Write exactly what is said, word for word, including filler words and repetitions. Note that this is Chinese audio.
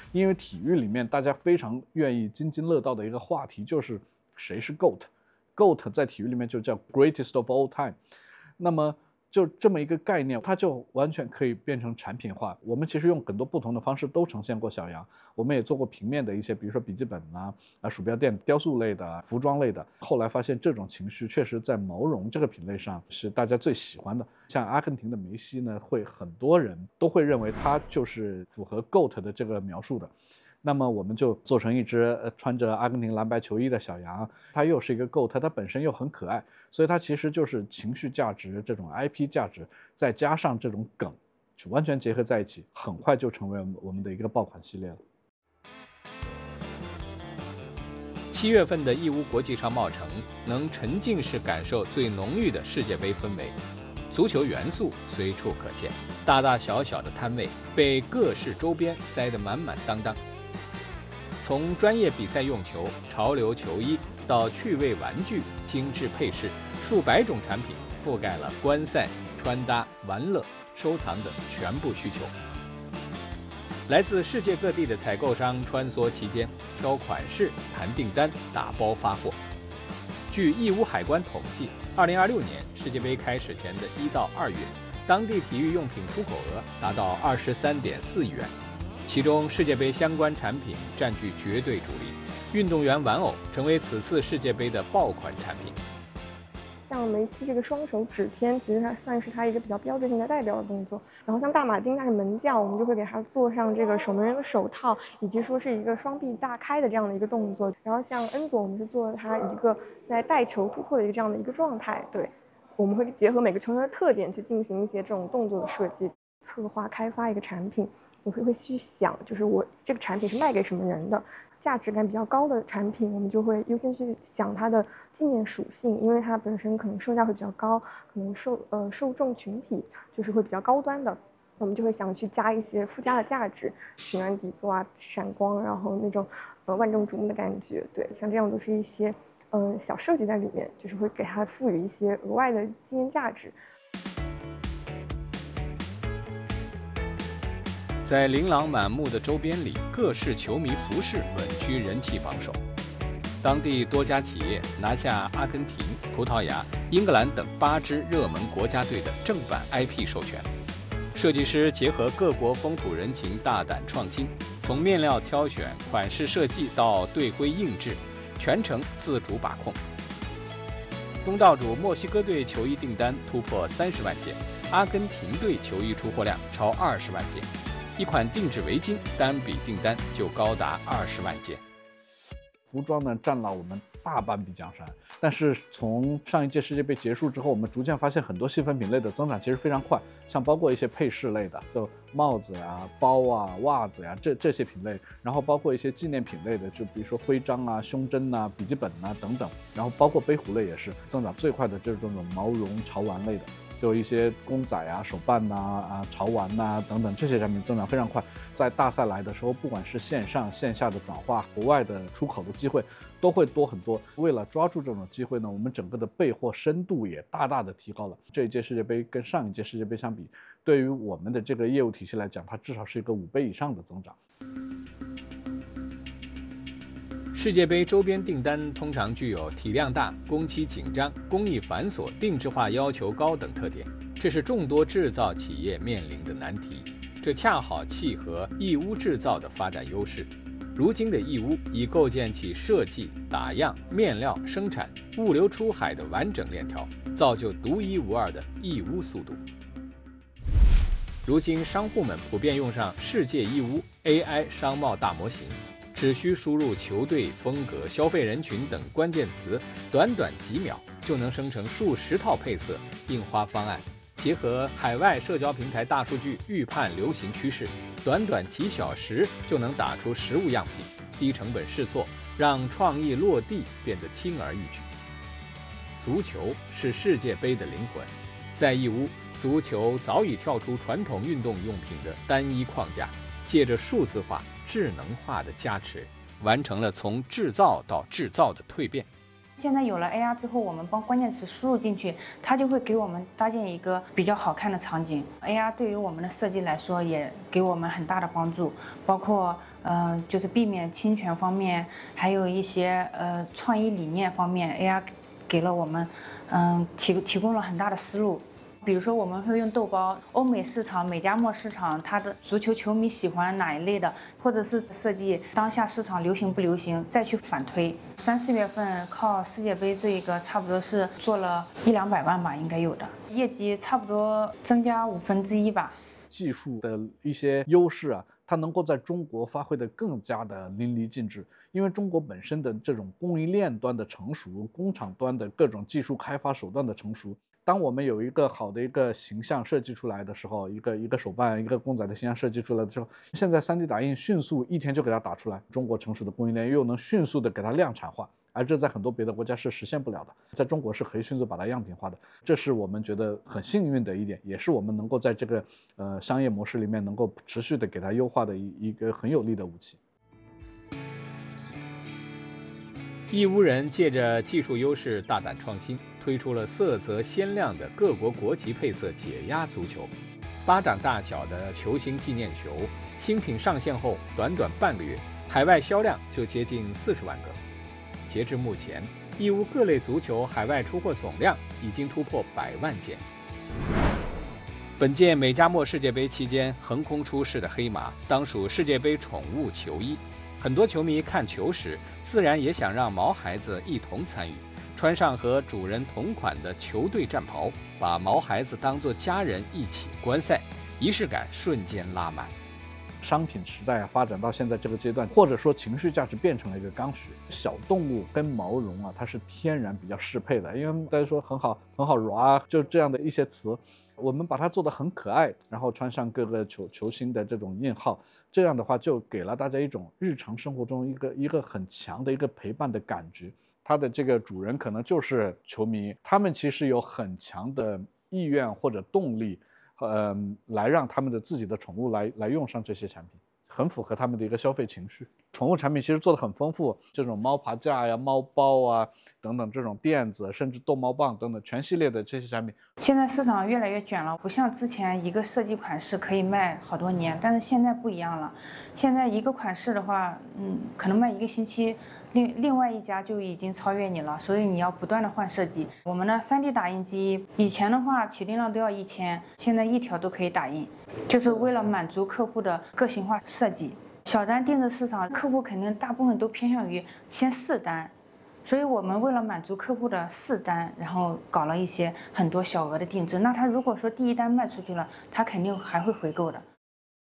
因为体育里面大家非常愿意津津乐道的一个话题就是谁是 GOAT。GOAT 在体育里面就叫 Greatest of all time。那么就这么一个概念，它就完全可以变成产品化。我们其实用很多不同的方式都呈现过小羊，我们也做过平面的一些，比如说笔记本啊、啊鼠标垫、雕塑类的、服装类的。后来发现这种情绪确实在毛绒这个品类上是大家最喜欢的。像阿根廷的梅西呢，会很多人都会认为他就是符合 GOAT 的这个描述的。那么我们就做成一只穿着阿根廷蓝白球衣的小羊，它又是一个 GOAT， 它本身又很可爱，所以它其实就是情绪价值这种 I P 价值，再加上这种梗，完全结合在一起，很快就成为我们的一个爆款系列了。 七月份的义乌国际商贸城能沉浸式感受最浓郁的世界杯氛围，足球元素随处可见，大大小小的摊位被各式周边塞得满满当当。从专业比赛用球、潮流球衣到趣味玩具、精致配饰，数百种产品覆盖了观赛、穿搭、玩乐、收藏等全部需求。来自世界各地的采购商穿梭其间，挑款式、谈订单、打包发货。据义乌海关统计，二零二六年世界杯开始前的一到二月，当地体育用品出口额达到二十三点四亿元。其中世界杯相关产品占据绝对主力，运动员玩偶成为此次世界杯的爆款产品。 像梅西这个双手指天，其实它算是他一个比较标志性的代表的动作。然后像大马丁他是门将，我们就会给他做上这个守门员的手套，以及说是一个双臂大开的这样的一个动作。然后像恩佐，我们是做了他一个在带球突破的一个这样的一个状态。对，我们会结合每个球员的特点去进行一些这种动作的设计，策划开发一个产品。我会会去想，就是我这个产品是卖给什么人的，价值感比较高的产品，我们就会优先去想它的纪念属性，因为它本身可能售价会比较高，可能受呃受众群体就是会比较高端的，我们就会想去加一些附加的价值，巡安底座啊、闪光，然后那种呃万众瞩目的感觉。对，像这样都是一些嗯、呃、小设计在里面，就是会给它赋予一些额外的纪念价值。 在琳琅满目的周边里，各式球迷服饰稳居人气榜首。当地多家企业拿下阿根廷、葡萄牙、英格兰等八支热门国家队的正版 I P 授权。设计师结合各国风土人情，大胆创新，从面料挑选、款式设计到队徽印制，全程自主把控。东道主墨西哥队球衣订单突破三十万件，阿根廷队球衣出货量超二十万件。一款定制围巾单笔订单就高达二十万件。 服装呢占了我们大半壁江山，但是从上一届世界杯结束之后，我们逐渐发现很多细分品类的增长其实非常快，像包括一些配饰类的，就帽子呀、包啊、袜子呀这这些品类，然后包括一些纪念品类的，就比如说徽章啊、胸针啊、笔记本啊等等，然后包括背壶类也是增长最快的，就是这种毛绒潮玩类的。就一些公仔啊、手办呐、啊、潮玩呐、啊、等等这些产品增长非常快。在大赛来的时候，不管是线上线下的转化、国外的出口的机会，都会多很多。为了抓住这种机会呢，我们整个的备货深度也大大的提高了。这一届世界杯跟上一届世界杯相比，对于我们的这个业务体系来讲，它至少是一个五倍以上的增长。 世界杯周边订单通常具有体量大、工期紧张、工艺繁琐、定制化要求高等特点，这是众多制造企业面临的难题。这恰好契合义乌制造的发展优势。如今的义乌已构建起设计、打样、面料、生产、物流出海的完整链条，造就独一无二的义乌速度。如今商户们普遍用上世界义乌 A I 商贸大模型，只需输入球队、风格、消费人群等关键词，短短几秒就能生成数十套配色、印花方案。结合海外社交平台大数据预判流行趋势，短短几小时就能打出实物样品，低成本试错，让创意落地变得轻而易举。足球是世界杯的灵魂，在义乌，足球早已跳出传统运动用品的单一框架，借着数字化、智能化的加持，完成了从制造到制造的蜕变。 现在有了 A R 之后，我们帮关键词输入进去，它就会给我们搭建一个比较好看的场景。A R 对于我们的设计来说，也给我们很大的帮助，包括嗯、呃，就是避免侵权方面，还有一些呃创意理念方面 ，A R 给了我们嗯、呃、提提供了很大的思路。比如说，我们会用豆包，欧美市场、美加墨市场，它的足球球迷喜欢哪一类的，或者是设计当下市场流行不流行，再去反推。三四月份靠世界杯这一个，差不多是做了一两百万吧，应该有的业绩，差不多增加五分之一吧。 技术的一些优势啊，它能够在中国发挥得更加的淋漓尽致，因为中国本身的这种供应链端的成熟，工厂端的各种技术开发手段的成熟。当我们有一个好的一个形象设计出来的时候，一个一个手办、一个公仔的形象设计出来的时候，现在 三 D 打印迅速一天就给它打出来，中国成熟的供应链又能迅速的给它量产化，而这在很多别的国家是实现不了的，在中国是可以迅速把它样品化的，这是我们觉得很幸运的一点，也是我们能够在这个呃商业模式里面能够持续的给它优化的一一个很有力的武器。 义乌人借着技术优势大胆创新，推出了色泽鲜亮的各国国旗配色解压足球，巴掌大小的球星纪念球，新品上线后短短半个月，海外销量就接近四十万个。截至目前，义乌各类足球海外出货总量已经突破百万件。本届美加墨世界杯期间横空出世的黑马，当属世界杯宠物球衣。很多球迷看球时，自然也想让毛孩子一同参与，穿上和主人同款的球队战袍，把毛孩子当作家人一起观赛，仪式感瞬间拉满。 商品时代发展到现在这个阶段，或者说情绪价值变成了一个刚需。小动物跟毛绒啊，它是天然比较适配的，因为大家说很好很好揉啊，就这样的一些词，我们把它做得很可爱，然后穿上各个球球星的这种印号，这样的话就给了大家一种日常生活中一个一个很强的一个陪伴的感觉。它的这个主人可能就是球迷，他们其实有很强的意愿或者动力。嗯，来让他们的自己的宠物来来用上这些产品，很符合他们的一个消费情绪。宠物产品其实做得很丰富，这种猫爬架呀、猫包啊等等，这种垫子，甚至逗猫棒等等，全系列的这些产品。 现在市场越来越卷了，不像之前一个设计款式可以卖好多年，但是现在不一样了。现在一个款式的话，嗯，可能卖一个星期。另另外一家就已经超越你了，所以你要不断的换设计。我们的 三 D 打印机以前的话起订量都要一千，现在一条都可以打印，就是为了满足客户的个性化设计。小单定制市场，客户肯定大部分都偏向于先试单，所以我们为了满足客户的试单，然后搞了一些很多小额的定制。那他如果说第一单卖出去了，他肯定还会回购的。